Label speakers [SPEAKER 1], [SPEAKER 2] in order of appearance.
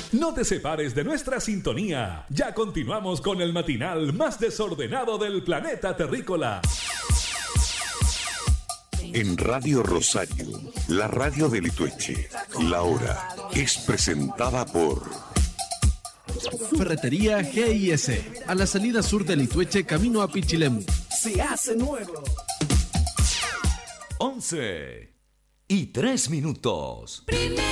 [SPEAKER 1] No te separes de nuestra sintonía. Ya continuamos con el matinal más desordenado del planeta terrícola.
[SPEAKER 2] En Radio Rosario, la radio de Litueche, la hora es presentada por
[SPEAKER 3] Ferretería GIS, a la salida sur de Litueche, camino a Pichilemu.
[SPEAKER 4] Se hace nuevo.
[SPEAKER 5] 11:03.